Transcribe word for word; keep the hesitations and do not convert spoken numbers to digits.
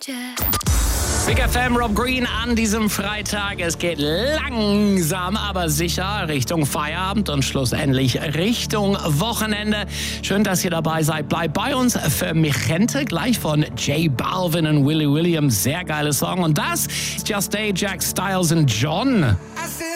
Big F M, Rob Green an diesem Freitag. Es geht langsam, aber sicher Richtung Feierabend und schlussendlich Richtung Wochenende. Schön, dass ihr dabei seid. Bleibt bei uns für Michente, gleich von J Balvin und Willy Williams. Sehr geiler Song. Und das ist Just Ajax, Styles und John.